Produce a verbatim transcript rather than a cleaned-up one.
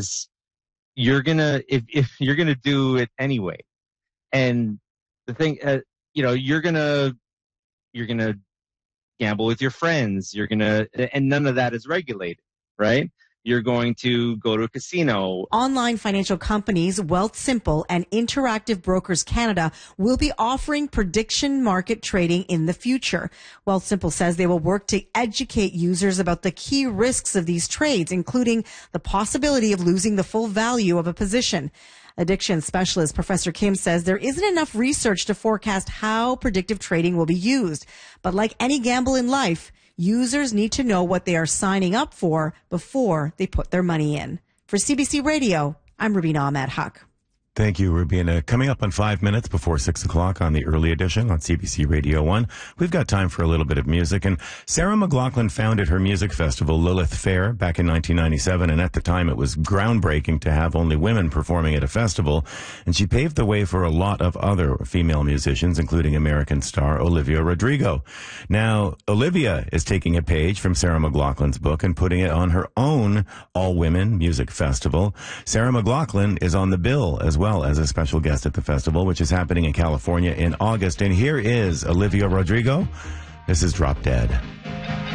is you're gonna if if you're gonna do it anyway, and the thing, uh, you know, you're gonna you're gonna gamble with your friends. You're gonna, and none of that is regulated, right? You're going to go to a casino. Online financial companies Wealthsimple and Interactive Brokers Canada will be offering prediction market trading in the future. Wealthsimple says they will work to educate users about the key risks of these trades, including the possibility of losing the full value of a position. Addiction specialist Professor Kim says there isn't enough research to forecast how predictive trading will be used. But like any gamble in life, users need to know what they are signing up for before they put their money in. For C B C Radio, I'm Rubina Ahmed Huq. Thank you, Rubina. Coming up in five minutes before six o'clock on the early edition on C B C Radio one, we've got time for a little bit of music. And Sarah McLachlan founded her music festival, Lilith Fair, back in nineteen ninety-seven. And at the time, it was groundbreaking to have only women performing at a festival. And she paved the way for a lot of other female musicians, including American star Olivia Rodrigo. Now, Olivia is taking a page from Sarah McLachlan's book and putting it on her own all-women music festival. Sarah McLachlan is on the bill as well. well as a special guest at the festival, which is happening in California in August. And here is Olivia Rodrigo. This is Drop Dead.